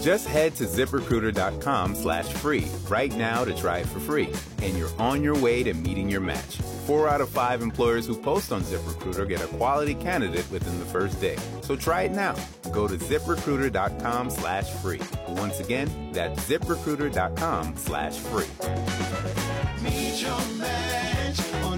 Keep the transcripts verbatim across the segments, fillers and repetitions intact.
Just head to ZipRecruiter.com slash free right now to try it for free. And you're on your way to meeting your match. Four out of five employers who post on ZipRecruiter get a quality candidate within the first day. So try it now. Go to ZipRecruiter.com slash free. Once again, that's ZipRecruiter.com slash free. Meet your match on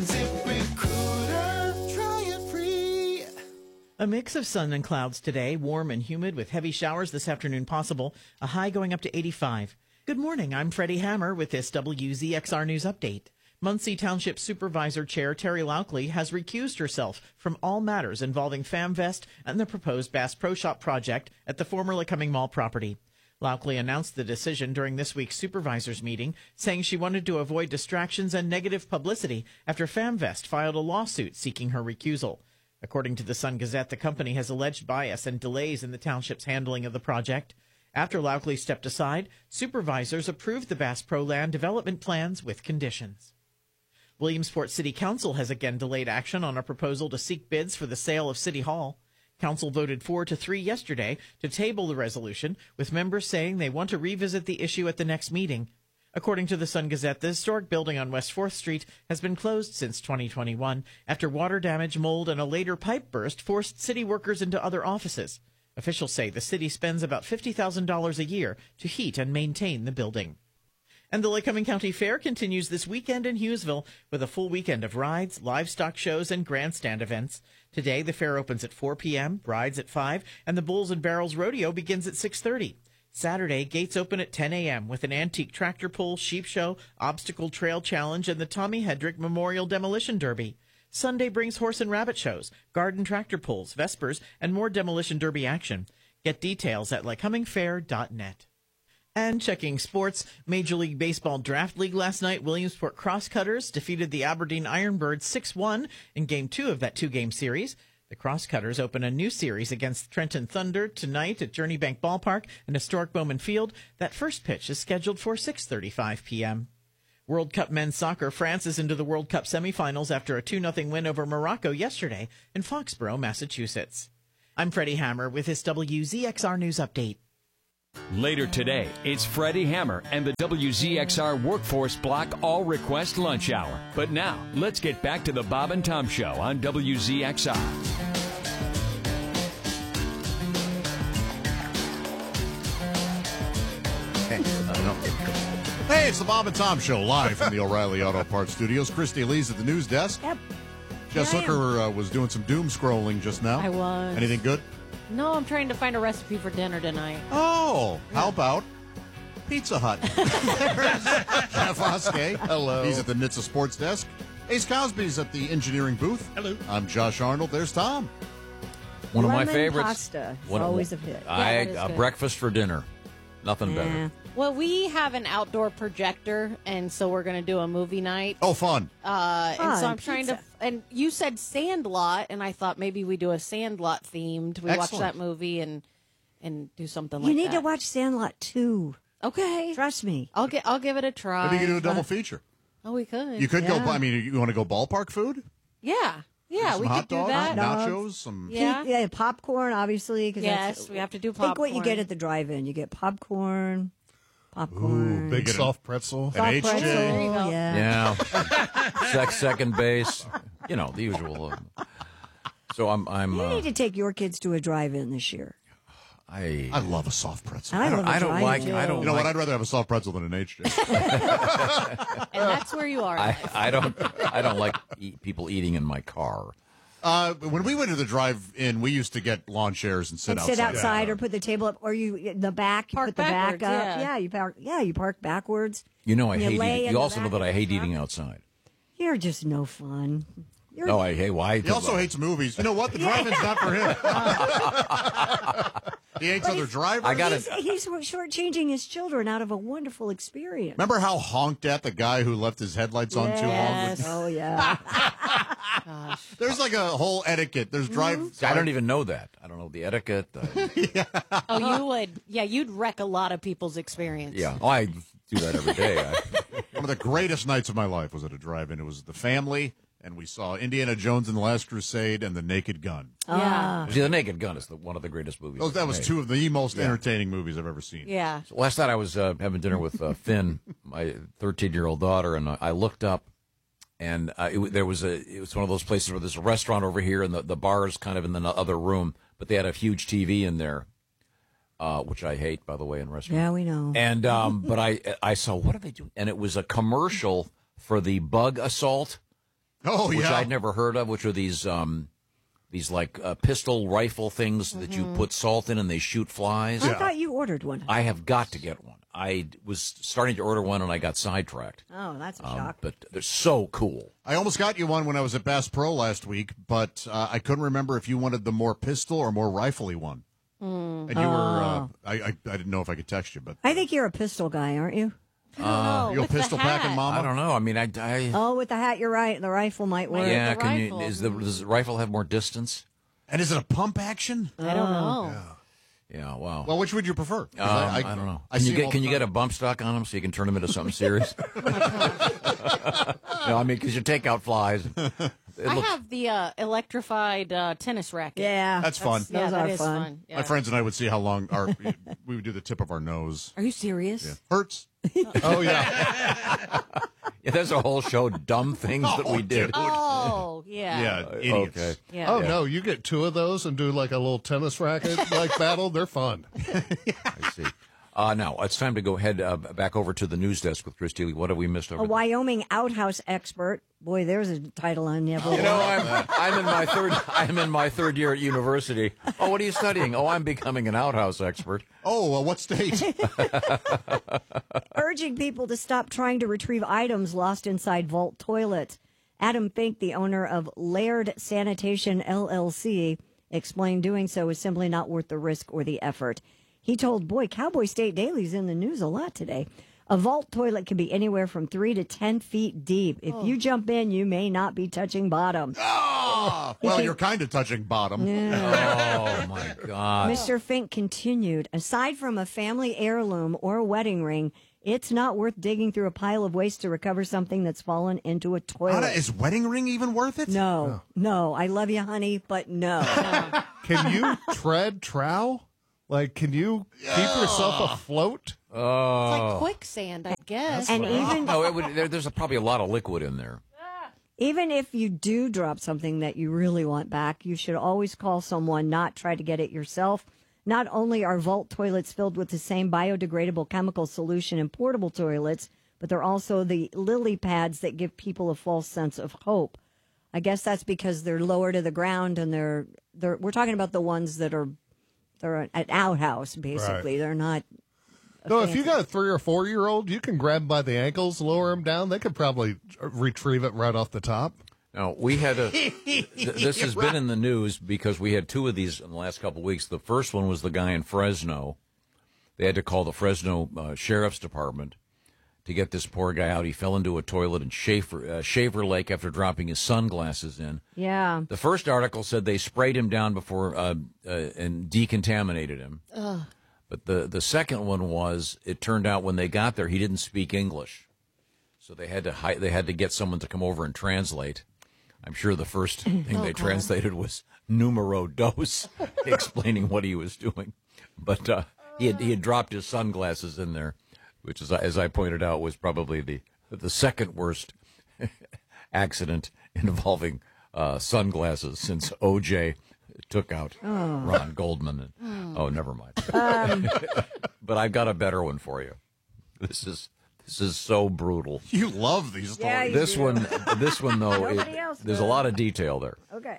ZipRecruiter. Try it free. A mix of sun and clouds today, warm and humid with heavy showers this afternoon possible, a high going up to eighty-five. Good morning, I'm Freddie Hammer with this W Z X R News Update. Muncie Township Supervisor Chair Terry Laukley has recused herself from all matters involving FamVest and the proposed Bass Pro Shop project at the former Lecumming Mall property. Laukley announced the decision during this week's supervisors meeting, saying she wanted to avoid distractions and negative publicity after FamVest filed a lawsuit seeking her recusal. According to the Sun-Gazette, the company has alleged bias and delays in the township's handling of the project. After Laukley stepped aside, supervisors approved the Bass Pro land development plans with conditions. Williamsport City Council has again delayed action on a proposal to seek bids for the sale of City Hall. Council voted four to three yesterday to table the resolution, with members saying they want to revisit the issue at the next meeting. According to the Sun-Gazette, the historic building on West fourth Street has been closed since twenty twenty-one after water damage, mold, and a later pipe burst forced city workers into other offices. Officials say the city spends about fifty thousand dollars a year to heat and maintain the building. And the Lecumming County Fair continues this weekend in Hughesville with a full weekend of rides, livestock shows, and grandstand events. Today, the fair opens at four p.m., rides at five, and the Bulls and Barrels Rodeo begins at six thirty. Saturday, gates open at ten a.m. with an antique tractor pull, sheep show, obstacle trail challenge, and the Tommy Hedrick Memorial Demolition Derby. Sunday brings horse and rabbit shows, garden tractor pulls, vespers, and more Demolition Derby action. Get details at lecumming fair dot net. And checking sports, Major League Baseball Draft League last night, Williamsport Crosscutters defeated the Aberdeen Ironbirds six one in Game two of that two-game series. The Crosscutters open a new series against Trenton Thunder tonight at Journey Bank Ballpark and historic Bowman Field. That first pitch is scheduled for six thirty-five p.m. World Cup men's soccer, France is into the World Cup semifinals after a two nothing win over Morocco yesterday in Foxborough, Massachusetts. I'm Freddie Hammer with this W Z X R News Update. Later today, it's Freddie Hammer and the W Z X R Workforce Block All Request Lunch Hour. But now, let's get back to the Bob and Tom Show on W Z X R. Hey, it's the Bob and Tom Show live from the O'Reilly Auto Parts Studios. Christy Lee's at the news desk. Yep. Jess Here I Hooker uh, was doing some doom scrolling just now. I was. Anything good? No, I'm trying to find a recipe for dinner tonight. Oh, how about Pizza Hut? Jeff Oskey. Hello. He's at the N H T S A Sports Desk. Ace Cosby's at the engineering booth. Hello. I'm Josh Arnold. There's Tom. One of my Lemon favorites. pasta. It's One of- always a hit. I Yeah, that is uh, good. breakfast for dinner. Nothing Yeah. better. Well, we have an outdoor projector, and so we're going to do a movie night. Oh, fun. Uh, and so Fun, I'm trying to. pizza. And you said Sandlot, and I thought maybe we do a Sandlot themed. We watch Excellent. that movie and and do something You like need that. to watch Sandlot two. Okay, Trust me. I'll get. I'll give it a try. Maybe you can do a double feature. Oh, we could. You could Yeah. go, I mean, you want to go ballpark food? Yeah, yeah, some we hot could do dogs, that. Dogs. nachos, some... Yeah. Pe- yeah, popcorn, obviously. 'cause Yes, that's, we have to do Think what you popcorn. get at the drive-in. You get popcorn, popcorn, Ooh, big Get 'em. soft pretzel. An soft H J. pretzel. There you go. Yeah. Yeah. Sex, second base. You know, the usual. Um, so I'm, I'm, You uh, need to take your kids to a drive-in this year. I, I love a soft pretzel. I, I don't, love a I don't drive-in, like, too. I don't You know like, what? I'd rather have a soft pretzel than an H J. And that's where you are. I, I don't, I don't like eat, people eating in my car. Uh, when we went to the drive-in, we used to get lawn chairs and sit And outside. sit outside or put the table up, or you in the back. You Park put the back backwards, up. yeah. you park. Yeah, you park backwards. You know, I And you hate lay eating. in You the also know back that I of the hate truck. eating outside. You're just no fun. You're, No, I hate. Why? He also hates movies. You know what? The drive-in's not for him. He hates other drivers. I got he's, it. he's shortchanging his children out of a wonderful experience. Remember how honked at the guy who left his headlights on too long? Yes. Oh yeah. There's like a whole etiquette. There's drive. See, I don't even know that. I don't know the etiquette. Uh, Oh, you would. Yeah, you'd wreck a lot of people's experience. yeah, oh, I do that every day. I, One of the greatest nights of my life was at a drive-in. It was the family and we saw Indiana Jones and the Last Crusade and The Naked Gun. Yeah. See, The Naked Gun is the, one of the greatest movies. Oh, that was made. two of the most entertaining movies I've ever seen. Yeah. So last night I was uh, having dinner with uh, Finn, my thirteen-year-old daughter, and I looked up, and uh, it, there was a. It was one of those places where there's a restaurant over here, and the the bar is kind of in the other room, but they had a huge T V in there, uh, which I hate, by the way, in restaurants. Yeah, we know. And um, but I I saw, what are they doing? And it was a commercial for the bug assault. Oh, which yeah. I'd never heard of, which are these um, these like uh, pistol rifle things that you put salt in and they shoot flies. I thought you ordered one. I have got to get one. I was starting to order one and I got sidetracked. Oh, that's a Um, shock. but they're so cool. I almost got you one when I was at Bass Pro last week, but uh, I couldn't remember if you wanted the more pistol or more rifle-y one. And you were, uh, I, I I didn't know if I could text you, but I think you're a pistol guy, aren't you? I don't know. you're a With the pistol hat. packing mama. I don't know. I mean, I, I Oh, with the hat, you're right. The rifle might work. yeah. the Can you? rifle. Is the does the rifle have more distance? And is it a pump action? I don't know. Yeah. Wow. Well, which would you prefer? 'Cause Um, I, don't know. I Can see you them get all can the you get a time. bump stock on them so you can turn them into something serious? No, I mean, because you take out flies. It I looks, have the uh, electrified uh, tennis racket. Yeah. That's fun. Yeah, Those that are is fun. fun. Yeah. My friends and I would see how long our we would do the tip of our nose. Are you serious? Hurts. Oh, yeah. yeah, there's a whole show, dumb things that we did. Oh, yeah. Yeah, idiots. Okay. Yeah. Oh, no, you get two of those and do like a little tennis racket like battle. They're fun. I see. Uh, now, it's time to go head uh, back over to the news desk with Christy Lee. What have we missed over A there? Wyoming outhouse expert. Boy, there's a title I never You know, want. I'm, I'm in my third. I'm in my third year at university. Oh, what are you studying? Oh, I'm becoming an outhouse expert. Oh, well, what state? Urging people to stop trying to retrieve items lost inside vault toilets. Adam Fink, the owner of Laird Sanitation L L C, explained doing so is simply not worth the risk or the effort. He told Boy, Cowboy State Daily's in the news a lot today. A vault toilet can be anywhere from three to ten feet deep. If you jump in, you may not be touching bottom. Oh, well, you're kind of touching bottom. Oh my God! Mister Fink continued, aside from a family heirloom or a wedding ring, it's not worth digging through a pile of waste to recover something that's fallen into a toilet. Anna, is wedding ring even worth it? no, no. I love you, honey, but no. Can you tread trow? Like, can you keep yourself afloat? It's like quicksand, I guess. and even No, it would, there, there's a, probably a lot of liquid in there. even if you do drop something that you really want back, you should always call someone, not try to get it yourself. Not only are vault toilets filled with the same biodegradable chemical solution in portable toilets, but they're also the lily pads that give people a false sense of hope. I guess that's because they're lower to the ground and they're they're we're talking about the ones that are they're an outhouse basically. Right. They're not No, if you fancy. got a three or four year old, you can grab them by the ankles, lower them down. They could probably retrieve it right off the top. Now, we had a. th- this has been in the news because we had two of these in the last couple of weeks. The first one was the guy in Fresno. They had to call the Fresno uh, Sheriff's Department to get this poor guy out. He fell into a toilet in Shaver, uh, Shaver Lake after dropping his sunglasses in. Yeah. The first article said they sprayed him down before uh, uh, and decontaminated him. Ugh. But the, the second one was, it turned out when they got there, he didn't speak English. So they had to hi- they had to get someone to come over and translate. I'm sure the first thing Oh, they God. translated was numero dos, explaining what he was doing. But uh, he had he had dropped his sunglasses in there, which, is, as I pointed out, was probably the the second worst accident involving uh, sunglasses since O J took out Ron Goldman. And, oh, never mind. Um, But I've got a better one for you. This is this is so brutal. You love these stories. Yeah, you This do. one, this one though, it, Nobody else there's a does. lot of detail there. Okay.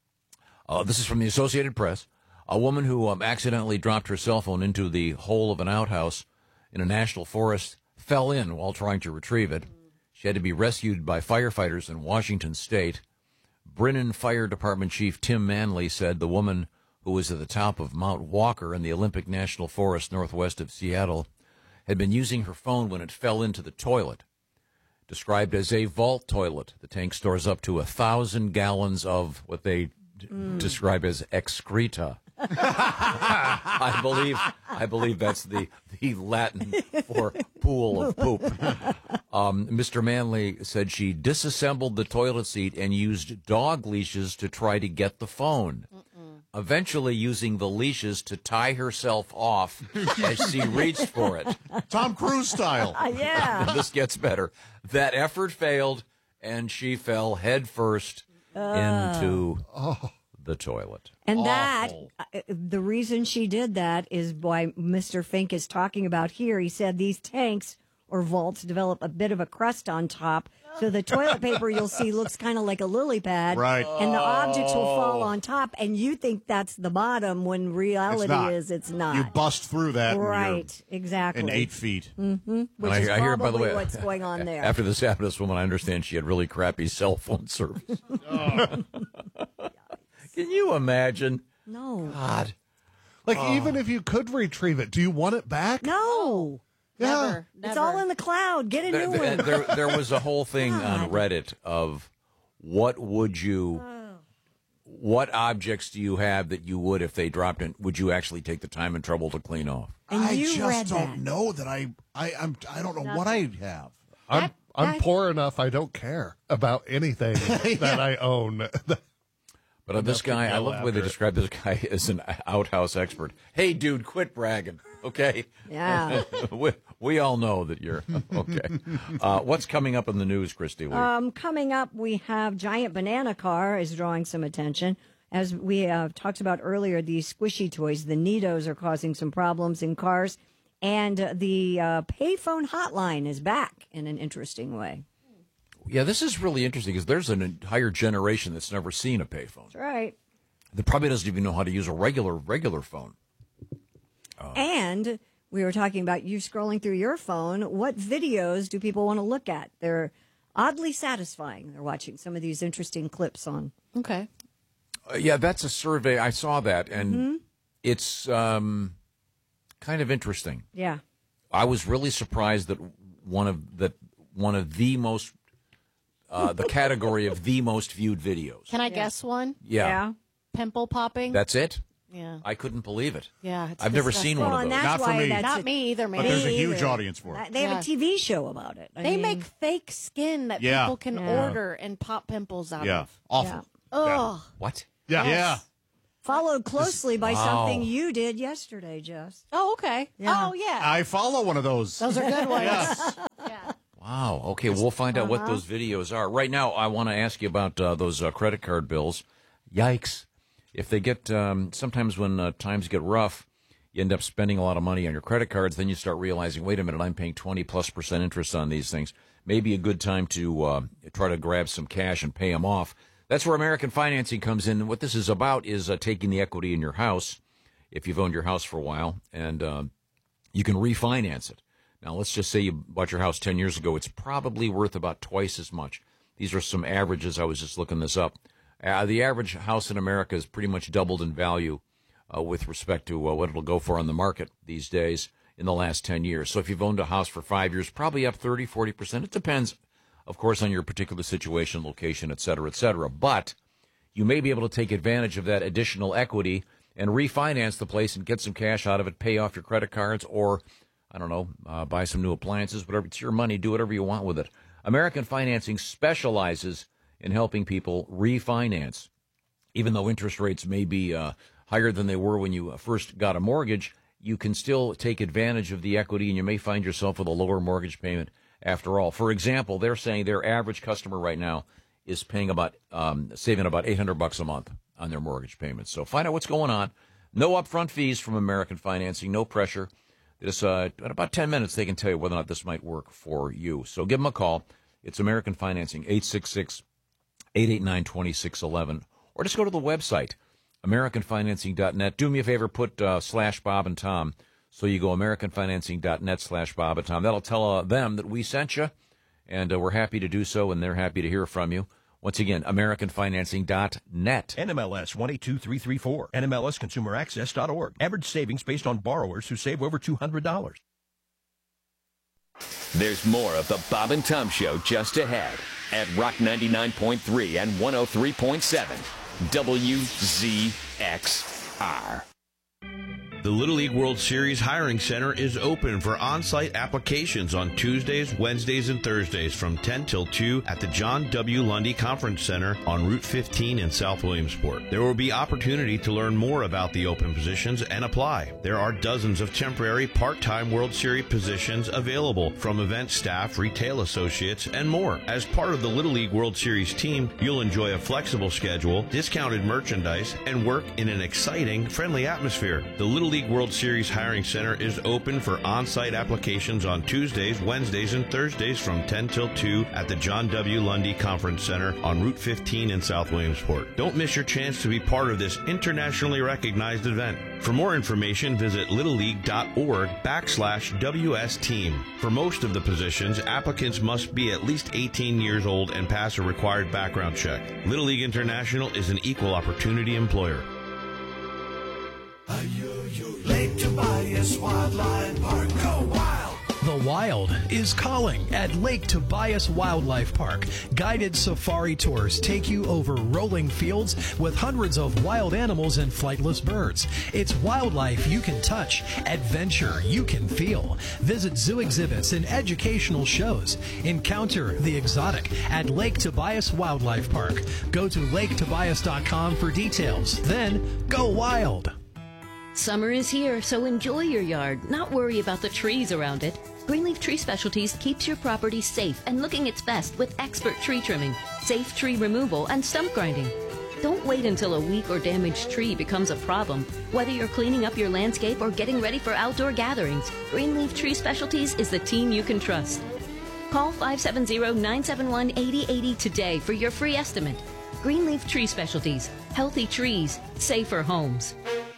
Uh, this is from the Associated Press. A woman who um, accidentally dropped her cell phone into the hole of an outhouse in a national forest fell in while trying to retrieve it. She had to be rescued by firefighters in Washington State. Brennan Fire Department Chief Tim Manley said the woman, who was at the top of Mount Walker in the Olympic National Forest northwest of Seattle, had been using her phone when it fell into the toilet. Described as a vault toilet, the tank stores up to a thousand gallons of what they d- describe as excreta. I believe I believe that's the, the Latin for pool of poop. Um, Mister Manley said she disassembled the toilet seat and used dog leashes to try to get the phone. Mm-mm. Eventually using the leashes to tie herself off as she reached for it. Tom Cruise style. Uh, yeah. This gets better. That effort failed, and she fell headfirst uh, into oh. the toilet. And Awful. that, uh, the reason she did that is why Mister Fink is talking about here. He said these tanks or vaults develop a bit of a crust on top. So the toilet paper you'll see looks kind of like a lily pad. Right. And the objects will fall on top. And you think that's the bottom when reality It's is it's not. You bust through that. when Right. you're Exactly. In eight feet. Mm-hmm. Which I, is I hear, by the probably way, what's going on there. After this happened to this woman, I understand she had really crappy cell phone service. Oh. Can you imagine? No. God. Like, Oh. even if you could retrieve it, do you want it back? No. Yeah. Never, It's never. all in the cloud. Get a There, new there, one. there, there was a whole thing on God. Reddit of what would you, what objects do you have that you would, if they dropped in, would you actually take the time and trouble to clean off? And I you just read don't that. know that I, I, I'm, I don't know what I have. I'm, That- I'm that- poor enough, I don't care about anything that I own. But uh, this Enough to guy, I go love the way they after it. describe this guy as an outhouse expert. Hey, dude, quit bragging, okay? Yeah. we, we all know that you're okay. Uh, what's coming up in the news, Christy Lee? Um, coming up, we have Giant Banana Car is drawing some attention. As we uh, talked about earlier, these squishy toys, the Neatos, are causing some problems in cars. And uh, the uh, payphone hotline is back in an interesting way. Yeah, this is really interesting because there's an entire generation that's never seen a payphone. That's right. That probably doesn't even know how to use a regular regular phone. And we were talking about you scrolling through your phone. What videos do people want to look at? They're oddly satisfying. They're watching some of these interesting clips on. Okay. Uh, yeah, that's a survey. I saw that, and Mm-hmm. it's um, kind of interesting. Yeah. I was really surprised that one of that one of the most uh, the category of the most viewed videos. Can I guess one? Yeah, Pimple popping? that's it. yeah. I couldn't believe it. Yeah. It's I've never disgusting. seen one Well, of and those. that's Not for why me. that's Not a- me either, man. But there's a Me huge either. audience for it. They have Yeah. a T V show about it. I They mean, make fake skin that Yeah. people can Yeah. order and pop pimples out Yeah. of. Awful. Yeah. Ugh. What? Yeah. Yeah. Followed closely by Wow. something you did yesterday, Jess. Oh, okay. Yeah. Oh, yeah. I follow one of those. Those are good ones. Yes. Yeah. Wow. Okay, we'll find out what Uh-huh. those videos are. Right now, I want to ask you about uh, those uh, credit card bills. Yikes! If they get um, sometimes when uh, times get rough, you end up spending a lot of money on your credit cards. Then you start realizing, wait a minute, I'm paying twenty plus percent interest on these things. Maybe a good time to uh, try to grab some cash and pay them off. That's where American Financing comes in. What this is about is uh, taking the equity in your house, if you've owned your house for a while, and um, you can refinance it. Now, let's just say you bought your house ten years ago. It's probably worth about twice as much. These are some averages. I was just looking this up. Uh, the average house in America has pretty much doubled in value uh, with respect to uh, what it'll go for on the market these days in the last ten years. So if you've owned a house for five years, probably up thirty, forty percent. It depends, of course, on your particular situation, location, et cetera, et cetera. But you may be able to take advantage of that additional equity and refinance the place and get some cash out of it, pay off your credit cards, or, I don't know, uh, buy some new appliances, whatever. It's your money. Do whatever you want with it. American Financing specializes in helping people refinance. Even though interest rates may be uh, higher than they were when you first got a mortgage, you can still take advantage of the equity, and you may find yourself with a lower mortgage payment after all. For example, they're saying their average customer right now is paying about, um, saving about eight hundred bucks a month on their mortgage payments. So find out what's going on. No upfront fees from American Financing, no pressure. This, uh, in about ten minutes, they can tell you whether or not this might work for you. So give them a call. It's American Financing, eight six six, eight eight nine, two six one one. Or just go to the website, american financing dot net. Do me a favor, put uh, slash Bob and Tom. So you go american financing dot net slash Bob and Tom. That'll tell uh, them that we sent you, and uh, we're happy to do so, and they're happy to hear from you. Once again, american financing dot net. N M L S one eight two three three four. N M L S consumer access dot org. Average savings based on borrowers who save over two hundred dollars. There's more of the Bob and Tom Show just ahead at Rock ninety-nine point three and one oh three point seven W Z X R. The Little League World Series Hiring Center is open for on-site applications on Tuesdays, Wednesdays, and Thursdays from ten till two at the John W. Lundy Conference Center on Route fifteen in South Williamsport. There will be opportunity to learn more about the open positions and apply. There are dozens of temporary part-time World Series positions available from event staff, retail associates, and more. As part of the Little League World Series team, you'll enjoy a flexible schedule, discounted merchandise, and work in an exciting, friendly atmosphere. The Little League World Series Hiring Center is open for on-site applications on Tuesdays, Wednesdays, and Thursdays from ten till two at the John W. Lundy Conference Center on Route fifteen in South Williamsport. Don't miss your chance to be part of this internationally recognized event. For more information, visit littleleague.org backslash WS team. For most of the positions, applicants must be at least eighteen years old and pass a required background check. Little League International is an equal opportunity employer. Lake Tobias Wildlife Park, go wild! The Wild is calling at Lake Tobias Wildlife Park. Guided safari tours take you over rolling fields with hundreds of wild animals and flightless birds. It's wildlife you can touch, adventure you can feel. Visit zoo exhibits and educational shows. Encounter the exotic at Lake Tobias Wildlife Park. Go to lake tobias dot com for details. Then go wild. Summer is here, so enjoy your yard, not worry about the trees around it. Greenleaf Tree Specialties keeps your property safe and looking its best with expert tree trimming, safe tree removal, and stump grinding. Don't wait until a weak or damaged tree becomes a problem. Whether you're cleaning up your landscape or getting ready for outdoor gatherings, Greenleaf Tree Specialties is the team you can trust. Call five seven zero, nine seven one, eight zero eight zero today for your free estimate. Greenleaf Tree Specialties. Healthy trees, safer homes.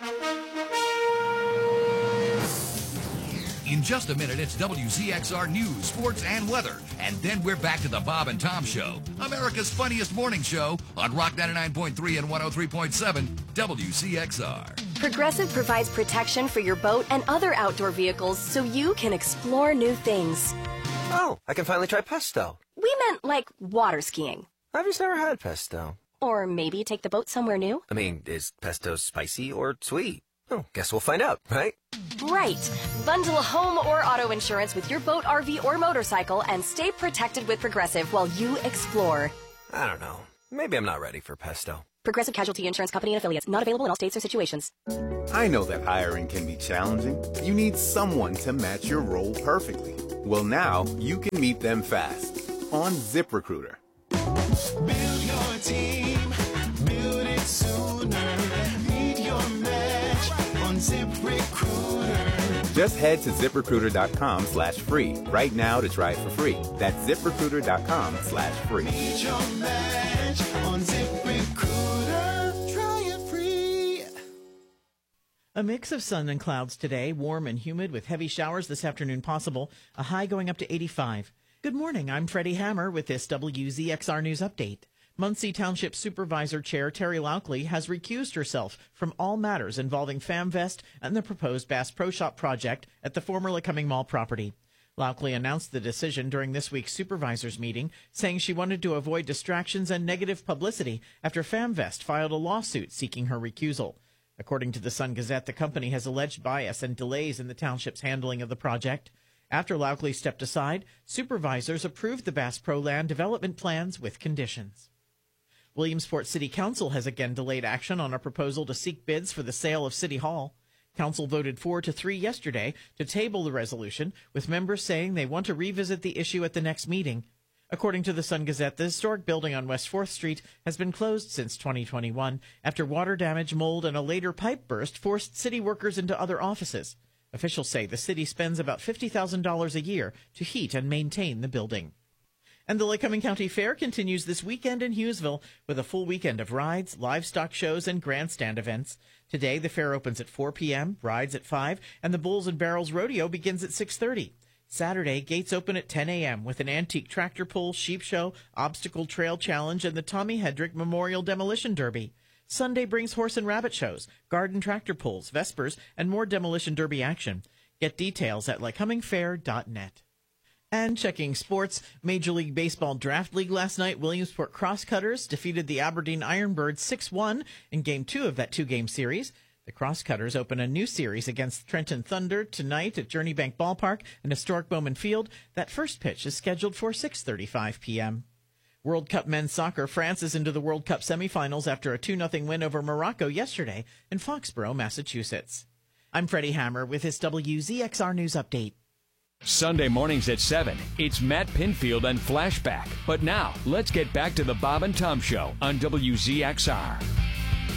In just a minute, it's W Z X R News, Sports, and Weather. And then we're back to the Bob and Tom Show, America's funniest morning show on Rock ninety-nine point three and one oh three point seven W Z X R. Progressive provides protection for your boat and other outdoor vehicles so you can explore new things. Oh, I can finally try pesto. We meant like water skiing. I've just never had pesto. Or maybe take the boat somewhere new. I mean, is pesto spicy or sweet? Oh, guess we'll find out, right? Right. Bundle home or auto insurance with your boat, R V, or motorcycle and stay protected with Progressive while you explore. I don't know. Maybe I'm not ready for pesto. Progressive Casualty Insurance Company and affiliates. Not available in all states or situations. I know that hiring can be challenging. You need someone to match your role perfectly. Well, now you can meet them fast on ZipRecruiter. Build your team, build it sooner. Meet your match on ZipRecruiter. Just head to ZipRecruiter.com slash free right now to try it for free. That's ZipRecruiter.com slash free. Meet your match on ZipRecruiter. Try it free. A mix of sun and clouds today, warm and humid with heavy showers this afternoon possible, a high going up to eighty-five. Good morning, I'm Freddie Hammer with this W Z X R News Update. Muncie Township Supervisor Chair Terry Laukley has recused herself from all matters involving FamVest and the proposed Bass Pro Shop project at the former Lecumming Mall property. Laukley announced the decision during this week's supervisors meeting, saying she wanted to avoid distractions and negative publicity after FamVest filed a lawsuit seeking her recusal. According to the Sun-Gazette, the company has alleged bias and delays in the township's handling of the project. After Laukley stepped aside, supervisors approved the Bass Pro Land development plans with conditions. Williamsport City Council has again delayed action on a proposal to seek bids for the sale of City Hall. Council voted four to three yesterday to table the resolution, with members saying they want to revisit the issue at the next meeting. According to the Sun-Gazette, the historic building on West fourth Street has been closed since twenty twenty-one after water damage, mold, and a later pipe burst forced city workers into other offices. Officials say the city spends about fifty thousand dollars a year to heat and maintain the building. And the Lecumming County Fair continues this weekend in Hughesville with a full weekend of rides, livestock shows, and grandstand events. Today, the fair opens at four p.m., rides at five, and the Bulls and Barrels Rodeo begins at six thirty. Saturday, gates open at ten a.m. with an antique tractor pull, sheep show, obstacle trail challenge, and the Tommy Hedrick Memorial Demolition Derby. Sunday brings horse and rabbit shows, garden tractor pulls, vespers, and more Demolition Derby action. Get details at lecumming fair dot net. And checking sports, Major League Baseball Draft League last night, Williamsport Crosscutters defeated the Aberdeen Ironbirds six one in Game two of that two-game series. The Crosscutters open a new series against Trenton Thunder tonight at Journey Bank Ballpark and historic Bowman Field. That first pitch is scheduled for six thirty-five p.m. World Cup men's soccer. France is into the World Cup semifinals after a two nothing win over Morocco yesterday in Foxborough, Massachusetts. I'm Freddie Hammer with this W Z X R News Update. Sunday mornings at seven, it's Matt Pinfield and Flashback. But now, let's get back to the Bob and Tom Show on W Z X R.